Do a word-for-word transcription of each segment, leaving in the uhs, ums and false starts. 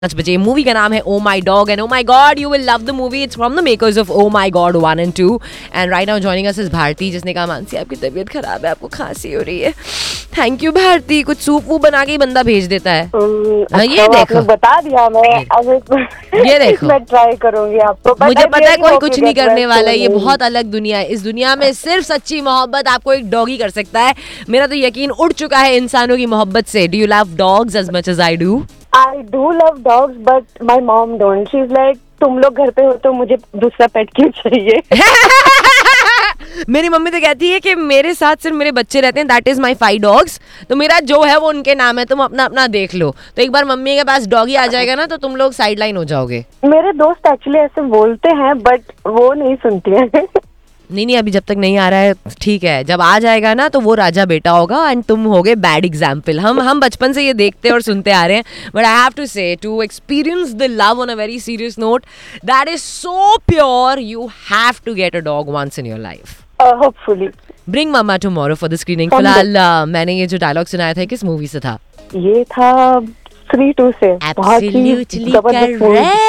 पाँच बजे। मूवी का नाम है ओ my dog and O my God you will love the movie. It's from the makers of O my God one and to and right now joining us is Bharti, जिसने कहा मानसी आपकी तबीयत खराब है, आपको खांसी हो रही है। थैंक यू भारती, कुछ सूप वूप बना के ही बंदा भेज देता है। अच्छा, ये देखो, बता दिया मैं ये देखो, मैं ट्राई करूंगी आपको। मुझे पता है कोई कुछ नहीं करने वाला है, ये बहुत अलग दुनिया है। इस दुनिया में सिर्फ सच्ची मोहब्बत आपको एक डॉगी कर सकता है। मेरा तो यकीन उड़ चुका है इंसानों की मोहब्बत से। Do you love dogs as much as I do? I do love dogs, but my mom don't. She's like, तुम लोग घर पे हो तो मुझे दूसरा पेट क्यों चाहिए? मेरी मम्मी तो कहती है कि मेरे साथ सिर्फ मेरे बच्चे रहते हैं, that is my five dogs, तो मेरा जो है वो उनके नाम है, तुम अपना अपना देख लो। तो एक बार मम्मी के पास डॉगी आ जाएगा ना तो तुम लोग साइड लाइन हो जाओगे। मेरे दोस्त एक्चुअली ऐसे बोलते हैं, बट वो नहीं सुनती है। नहीं नहीं, अभी जब तक नहीं आ रहा है ठीक है, जब आ जाएगा ना तो वो राजा बेटा होगा एंड तुम होगे बैड एग्जाम्पल। हम हम बचपन से ये देखते और सुनते आ रहे हैं, बट आई हैव टू से to experience the love on a very serious note that is so pure, you have to get a dog once in your life. Hopefully bring mamma tomorrow for the screening. फिलहाल uh, मैंने ये जो dialogue सुनाया था किस movie से था? ये था थ्री टू से। Absolutely correct.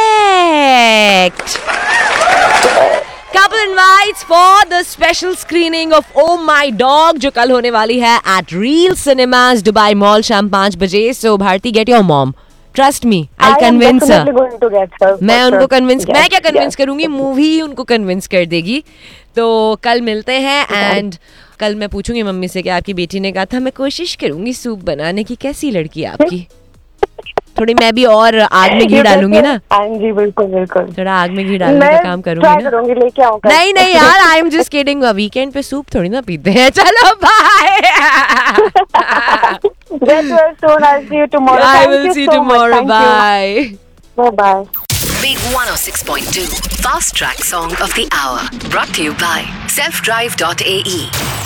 Couple invites for the special screening of Oh My Dog जो कल होने वाली है at Real Cinemas Dubai Mall शाम पाँच बजे। So Bharti, get your mom. Trust me, I'll convince her. मैं उनको कन्विंस मैं क्या कन्विंस करूंगी, मूवी ही उनको कन्विंस कर देगी। तो कल मिलते हैं एंड कल मैं पूछूंगी मम्मी से कि आपकी बेटी ने कहा था मैं कोशिश करूंगी सूप बनाने की, कैसी लड़की है आपकी? थोड़ी मैं भी और आग में घी डालूंगी ना। हाँ जी, बिल्कुल बिल्कुल। थोड़ा आग में घी डालने का काम करूंगी ना। लेके आऊंगा। नहीं नहीं यार, I am just kidding. Weekend पे सूप थोड़ी ना पीते हैं। चलो bye. Get well soon. I'll see you tomorrow. I Thank will you see you so tomorrow. much. Thank Bye. you. Bye bye. Big one oh six point two Fast Track Song of the Hour. Brought to you by self drive dot A E.